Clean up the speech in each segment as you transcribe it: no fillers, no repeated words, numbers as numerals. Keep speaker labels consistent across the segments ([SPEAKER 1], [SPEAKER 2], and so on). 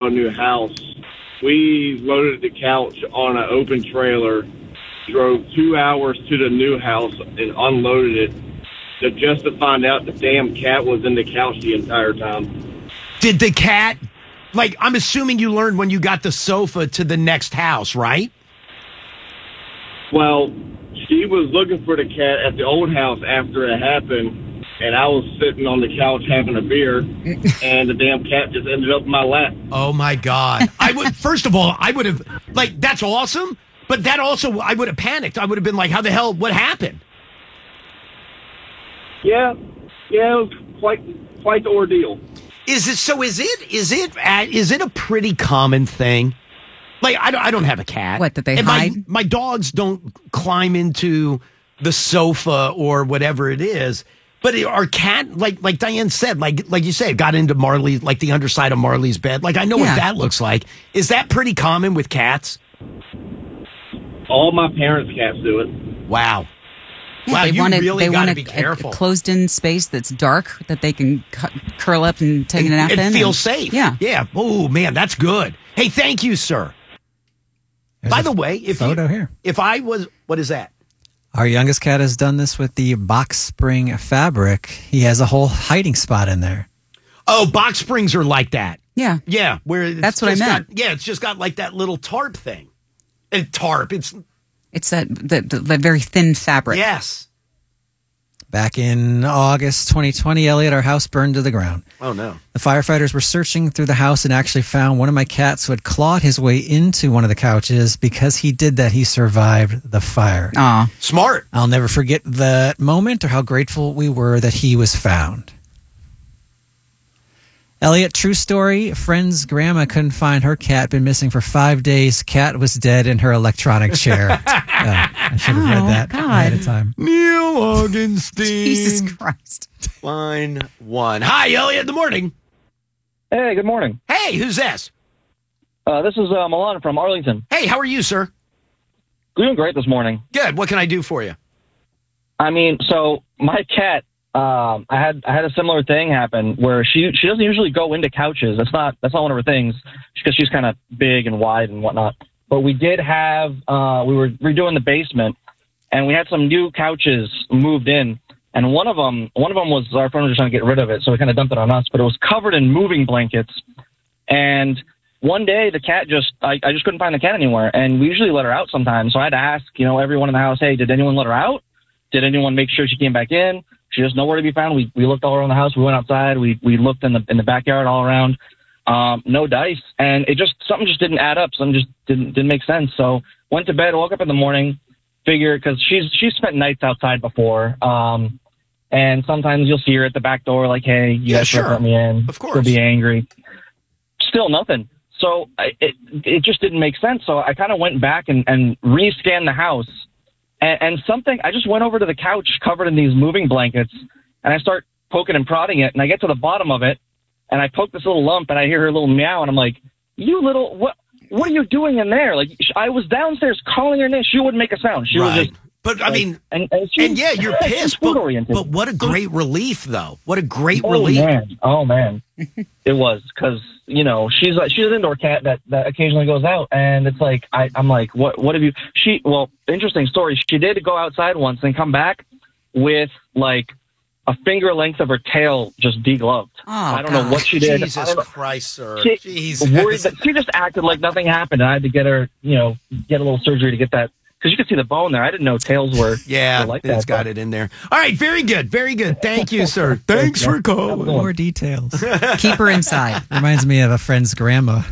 [SPEAKER 1] a new house. We loaded the couch on an open trailer, drove 2 hours to the new house, and unloaded it just to find out the damn cat was in the couch the entire time.
[SPEAKER 2] Did the cat, like, I'm assuming you learned when you got the sofa to the next house, right?
[SPEAKER 1] Well, she was looking for the cat at the old house after it happened, and I was sitting on the couch having a beer, and the damn cat just ended up in my lap.
[SPEAKER 2] Oh, my God. First of all, I would have, like, that's awesome, but that also, I would have panicked. I would have been like, how the hell, what happened?
[SPEAKER 1] Yeah, it was quite the ordeal.
[SPEAKER 2] Is it a pretty common thing? Like, I don't have a cat.
[SPEAKER 3] What, that they hide?
[SPEAKER 2] My dogs don't climb into the sofa or whatever it is. But our cat, like Diane said, like you said, got into Marley, like the underside of Marley's bed. Like, I know what that looks like. Is that pretty common with cats?
[SPEAKER 1] All my parents' cats do it.
[SPEAKER 2] Wow.
[SPEAKER 3] Yeah,
[SPEAKER 2] wow,
[SPEAKER 3] they
[SPEAKER 2] really got to
[SPEAKER 3] want
[SPEAKER 2] be careful.
[SPEAKER 3] A closed-in space that's dark that they can curl up and take a nap in.
[SPEAKER 2] And feel safe.
[SPEAKER 3] Yeah.
[SPEAKER 2] Yeah. Oh, man, that's good. Hey, thank you, sir.
[SPEAKER 4] There's
[SPEAKER 2] By the way, if I was, what is that?
[SPEAKER 4] Our youngest cat has done this with the box spring fabric. He has a whole hiding spot in there.
[SPEAKER 2] Oh, box springs are like that.
[SPEAKER 3] Yeah.
[SPEAKER 2] Yeah. Where
[SPEAKER 3] that's what I meant.
[SPEAKER 2] It's just got like that little tarp thing. And tarp, it's
[SPEAKER 3] that very thin fabric.
[SPEAKER 2] Yes.
[SPEAKER 4] Back in August 2020, Elliot, our house burned to the ground.
[SPEAKER 2] Oh, no.
[SPEAKER 4] The firefighters were searching through the house and actually found one of my cats who had clawed his way into one of the couches. Because he did that, he survived the fire.
[SPEAKER 3] Aw.
[SPEAKER 2] Smart.
[SPEAKER 4] I'll never forget that moment or how grateful we were that he was found. Elliot, true story. A friend's grandma couldn't find her cat. Been missing for 5 days. Cat was dead in her electronic chair. I should have read that ahead of time.
[SPEAKER 2] Neil Augenstein.
[SPEAKER 3] Jesus Christ.
[SPEAKER 2] Line 1. Hi, Elliot. Good morning.
[SPEAKER 5] Hey, good morning.
[SPEAKER 2] Hey, who's this?
[SPEAKER 5] This is Milan from Arlington.
[SPEAKER 2] Hey, how are you, sir?
[SPEAKER 5] Doing great this morning.
[SPEAKER 2] Good. What can I do for you?
[SPEAKER 5] I mean, so my cat, I had a similar thing happen where she doesn't usually go into couches. That's not one of her things because she's kind of big and wide and whatnot. But we did have we were redoing the basement, and we had some new couches moved in, and one of them was our friend was trying to get rid of it, so we kind of dumped it on us. But it was covered in moving blankets, and one day the cat I just couldn't find the cat anywhere, and we usually let her out sometimes. So I had to ask everyone in the house, hey, did anyone let her out? Did anyone make sure she came back in? She was nowhere to be found. We looked all around the house. We went outside. We looked in the backyard all around. No dice, and something just didn't add up. Something just didn't make sense. So went to bed, woke up in the morning, figured because she's spent nights outside before, and sometimes you'll see her at the back door like, hey, you guys should let me in.
[SPEAKER 2] Of course,
[SPEAKER 5] she'll be angry. Still nothing. So it just didn't make sense. So I kind of went back and re-scanned the house. And I just went over to the couch covered in these moving blankets, and I start poking and prodding it, and I get to the bottom of it, and I poke this little lump, and I hear her little meow, and I'm like, you little, what are you doing in there? Like, I was downstairs calling her name. She wouldn't make a sound. She was just...
[SPEAKER 2] But, I mean, and yeah, you're pissed, but what a great relief, though. What a great relief.
[SPEAKER 5] Oh, man. It was, because, she's an indoor cat that occasionally goes out, and it's like, I'm like, what have you... interesting story. She did go outside once and come back with, like, a finger length of her tail just degloved.
[SPEAKER 3] Oh,
[SPEAKER 5] I don't know what she did.
[SPEAKER 2] Jesus Christ, sir.
[SPEAKER 5] She just acted like nothing happened, and I had to get her, get a little surgery to get that. Because you could see the bone there. I didn't know tails were like that.
[SPEAKER 2] It's got it in there. All right, very good, very good. Thank you, sir. Thanks for calling.
[SPEAKER 4] More details.
[SPEAKER 3] Keep her inside.
[SPEAKER 4] Reminds me of a friend's grandma.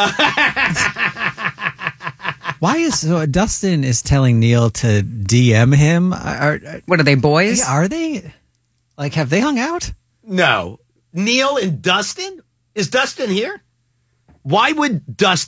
[SPEAKER 4] Dustin is telling Neil to DM him?
[SPEAKER 3] What are they, boys?
[SPEAKER 4] Are they? Like, have they hung out?
[SPEAKER 2] No. Neil and Dustin? Is Dustin here? Why would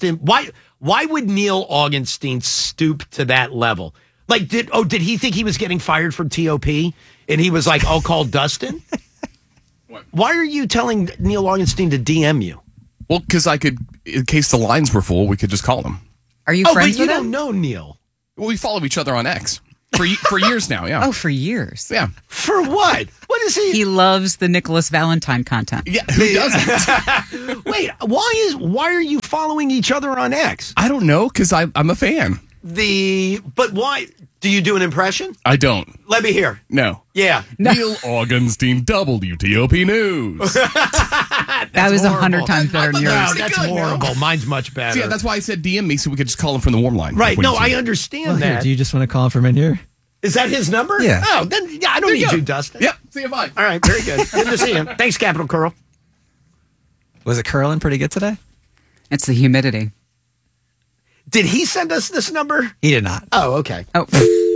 [SPEAKER 2] Neil Augenstein stoop to that level? Like, did he think he was getting fired from TOP? And he was like, I'll call Dustin?
[SPEAKER 6] What?
[SPEAKER 2] Why are you telling Neil Augenstein to DM you?
[SPEAKER 6] Well, because I could, in case the lines were full, we could just call him.
[SPEAKER 3] Are you friends with him?
[SPEAKER 2] Don't know Neil.
[SPEAKER 6] Well, we follow each other on X. For years now, yeah.
[SPEAKER 3] Oh, for years.
[SPEAKER 6] Yeah.
[SPEAKER 2] For what? What is he?
[SPEAKER 3] He loves the Nicholas Valentine content.
[SPEAKER 6] Yeah, who doesn't?
[SPEAKER 2] Wait, why are you following each other on X?
[SPEAKER 6] I don't know, because I'm a fan.
[SPEAKER 2] But why? Do you do an impression?
[SPEAKER 6] I don't.
[SPEAKER 2] Let me hear.
[SPEAKER 6] No.
[SPEAKER 2] Yeah.
[SPEAKER 6] Neil Augenstein, WTOP News.
[SPEAKER 3] That was 100 times better than yours.
[SPEAKER 2] No, that's
[SPEAKER 6] good,
[SPEAKER 2] horrible.
[SPEAKER 6] no.
[SPEAKER 2] Mine's much better.
[SPEAKER 6] So yeah, that's why I said DM me so we could just call him from the warm line.
[SPEAKER 2] Right. No, I
[SPEAKER 6] understand.
[SPEAKER 2] understand
[SPEAKER 4] Well, here,
[SPEAKER 2] that.
[SPEAKER 4] do you just want to call him from in here?
[SPEAKER 2] Is that his number?
[SPEAKER 4] Yeah.
[SPEAKER 2] Oh, then I don't
[SPEAKER 6] There you
[SPEAKER 2] need
[SPEAKER 6] go.
[SPEAKER 2] you, Dustin.
[SPEAKER 6] Yep. See you, bye.
[SPEAKER 2] All right, very good. Good to see you. Thanks, Capital Curl.
[SPEAKER 4] Was it curling pretty good today?
[SPEAKER 3] It's the humidity.
[SPEAKER 2] Did he send us this number?
[SPEAKER 4] He did not.
[SPEAKER 2] Oh, okay.
[SPEAKER 3] Oh.